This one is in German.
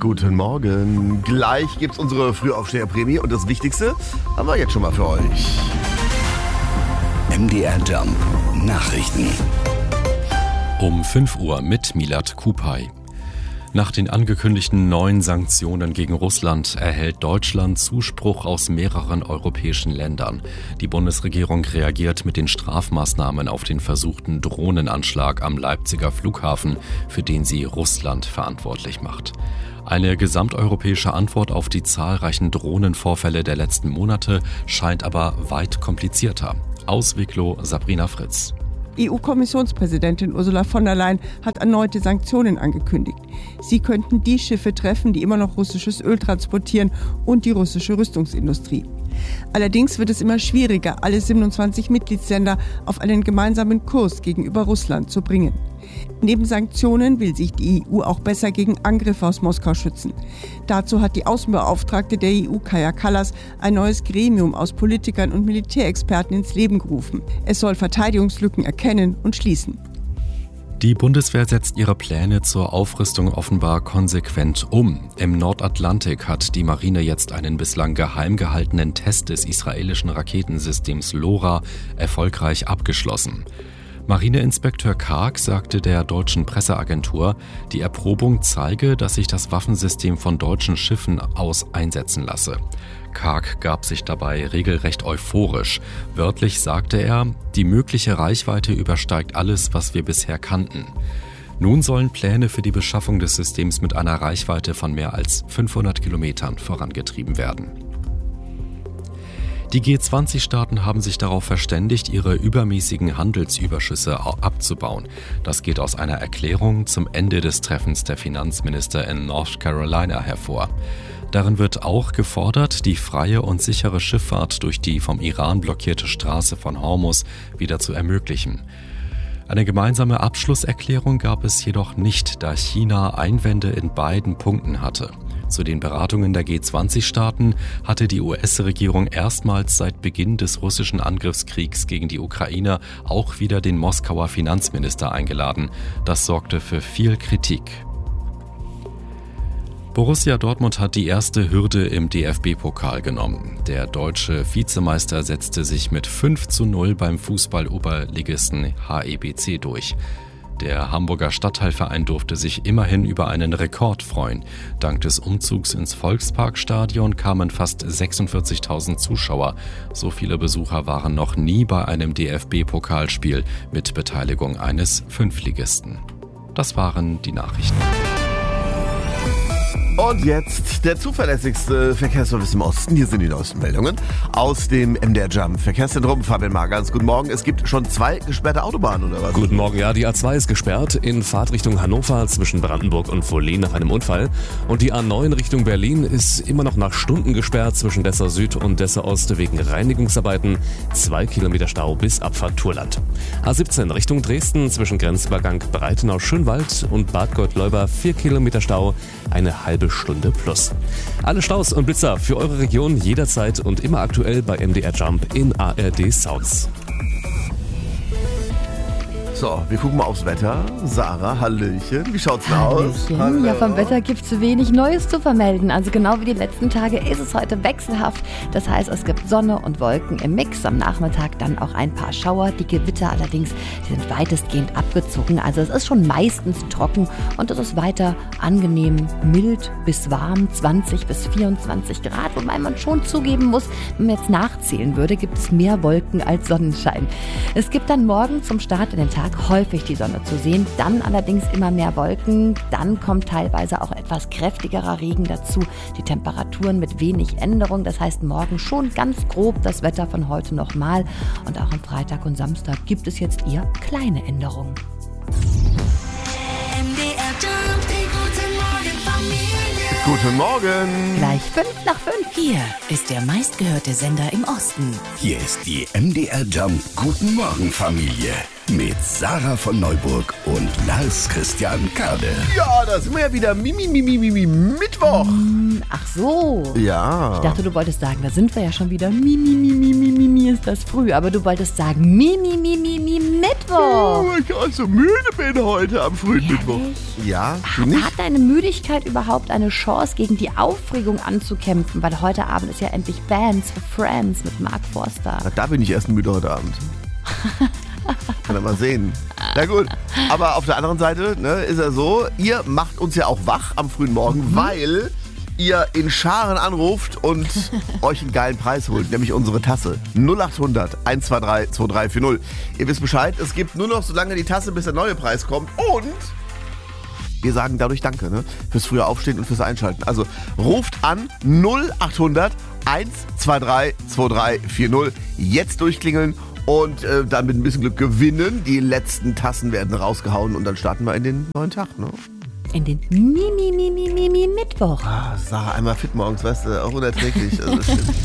Guten Morgen. Gleich gibt's unsere Frühaufsteherprämie und das Wichtigste haben wir jetzt schon mal für euch. MDR Jump Nachrichten. Um 5 Uhr mit Milad Kupay. Nach den angekündigten neuen Sanktionen gegen Russland erhält Deutschland Zuspruch aus mehreren europäischen Ländern. Die Bundesregierung reagiert mit den Strafmaßnahmen auf den versuchten Drohnenanschlag am Leipziger Flughafen, für den sie Russland verantwortlich macht. Eine gesamteuropäische Antwort auf die zahlreichen Drohnenvorfälle der letzten Monate scheint aber weit komplizierter. Aus Wicklow, Sabrina Fritz. EU-Kommissionspräsidentin Ursula von der Leyen hat erneute Sanktionen angekündigt. Sie könnten die Schiffe treffen, die immer noch russisches Öl transportieren und die russische Rüstungsindustrie. Allerdings wird es immer schwieriger, alle 27 Mitgliedsländer auf einen gemeinsamen Kurs gegenüber Russland zu bringen. Neben Sanktionen will sich die EU auch besser gegen Angriffe aus Moskau schützen. Dazu hat die Außenbeauftragte der EU, Kaja Kallas, ein neues Gremium aus Politikern und Militärexperten ins Leben gerufen. Es soll Verteidigungslücken erkennen und schließen. Die Bundeswehr setzt ihre Pläne zur Aufrüstung offenbar konsequent um. Im Nordatlantik hat die Marine jetzt einen bislang geheim gehaltenen Test des israelischen Raketensystems LoRa erfolgreich abgeschlossen. Marineinspekteur Karg sagte der deutschen Presseagentur, die Erprobung zeige, dass sich das Waffensystem von deutschen Schiffen aus einsetzen lasse. Karg gab sich dabei regelrecht euphorisch. Wörtlich sagte er, die mögliche Reichweite übersteigt alles, was wir bisher kannten. Nun sollen Pläne für die Beschaffung des Systems mit einer Reichweite von mehr als 500 Kilometern vorangetrieben werden. Die G20-Staaten haben sich darauf verständigt, ihre übermäßigen Handelsüberschüsse abzubauen. Das geht aus einer Erklärung zum Ende des Treffens der Finanzminister in North Carolina hervor. Darin wird auch gefordert, die freie und sichere Schifffahrt durch die vom Iran blockierte Straße von Hormuz wieder zu ermöglichen. Eine gemeinsame Abschlusserklärung gab es jedoch nicht, da China Einwände in beiden Punkten hatte. Zu den Beratungen der G20-Staaten hatte die US-Regierung erstmals seit Beginn des russischen Angriffskriegs gegen die Ukraine auch wieder den Moskauer Finanzminister eingeladen. Das sorgte für viel Kritik. Borussia Dortmund hat die erste Hürde im DFB-Pokal genommen. Der deutsche Vizemeister setzte sich mit 5:0 beim Fußball-Oberligisten HEBC durch. Der Hamburger Stadtteilverein durfte sich immerhin über einen Rekord freuen. Dank des Umzugs ins Volksparkstadion kamen fast 46.000 Zuschauer. So viele Besucher waren noch nie bei einem DFB-Pokalspiel mit Beteiligung eines Fünftligisten. Das waren die Nachrichten. Und jetzt der zuverlässigste Verkehrsservice im Osten. Hier sind die neuesten Meldungen aus dem MDR Jump Verkehrszentrum. Fabian Margans, guten Morgen. Es gibt schon 2 gesperrte Autobahnen, oder was? Guten Morgen, ja, die A2 ist gesperrt in Fahrtrichtung Hannover zwischen Brandenburg und Fohlen nach einem Unfall. Und die A9 Richtung Berlin ist immer noch nach Stunden gesperrt zwischen Dessau Süd und Dessau Ost wegen Reinigungsarbeiten. 2 Kilometer Stau bis Abfahrt Turland. A17 Richtung Dresden zwischen Grenzübergang Breitenau-Schönwald und Bad Gottleuba 4 Kilometer Stau, eine halbe Stunde plus. Alle Staus und Blitzer für eure Region jederzeit und immer aktuell bei MDR Jump in ARD Sounds. So, wir gucken mal aufs Wetter. Sarah, hallöchen. Wie schaut's denn aus? Hallo. Ja, vom Wetter gibt's wenig Neues zu vermelden. Also genau wie die letzten Tage ist es heute wechselhaft. Das heißt, es gibt Sonne und Wolken im Mix. Am Nachmittag dann auch ein paar Schauer. Die Gewitter allerdings, die sind weitestgehend abgezogen. Also es ist schon meistens trocken und es ist weiter angenehm mild bis warm, 20 bis 24 Grad. Wobei man schon zugeben muss, wenn man jetzt nachzählen würde, gibt es mehr Wolken als Sonnenschein. Es gibt dann morgen zum Start in den Tag häufig die Sonne zu sehen, dann allerdings immer mehr Wolken, dann kommt teilweise auch etwas kräftigerer Regen dazu, die Temperaturen mit wenig Änderung, das heißt morgen schon ganz grob das Wetter von heute nochmal und auch am Freitag und Samstag gibt es jetzt eher kleine Änderungen. Guten Morgen. Gleich 5:05. Hier ist der meistgehörte Sender im Osten. Hier ist die MDR Jump Guten Morgen Familie mit Sarah von Neuburg und Lars Christian Kade. Ja, da sind wir ja wieder Mittwoch. Ach so. Ja. Ich dachte, du wolltest sagen, da sind wir ja schon wieder. Ist das früh. Aber du wolltest sagen, Mittwoch. Mittwoch. weil ich auch so müde bin heute am frühen Mittwoch. Ja, du nicht? Hat deine Müdigkeit überhaupt eine Chance, gegen die Aufregung anzukämpfen? Weil heute Abend ist ja endlich Bands for Friends mit Mark Forster. Na, da bin ich erst müde heute Abend. Kann er mal sehen. Na gut, aber auf der anderen Seite ist er so, ihr macht uns ja auch wach am frühen Morgen, weil ihr in Scharen anruft und euch einen geilen Preis holt, nämlich unsere Tasse. 0800 123 2340. Ihr wisst Bescheid, es gibt nur noch so lange die Tasse, bis der neue Preis kommt und wir sagen dadurch Danke fürs frühe Aufstehen und fürs Einschalten. Also ruft an 0800 123 2340. Jetzt durchklingeln und dann mit ein bisschen Glück gewinnen. Die letzten Tassen werden rausgehauen und dann starten wir in den neuen Tag. In den Mittwoch. Sarah, einmal fit morgens, weißt du, auch unerträglich. Also,